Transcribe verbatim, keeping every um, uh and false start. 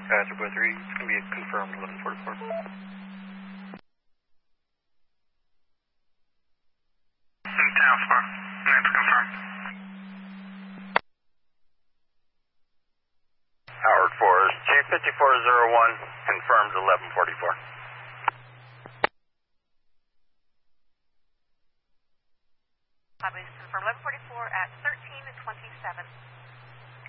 Uh, Triple three, it's going to be confirmed eleven forty-four. Town four, that's confirmed. Howard four, Chief fifty-four oh one, confirmed eleven forty-four. Copy, confirmed eleven forty-four at thirteen twenty-seven.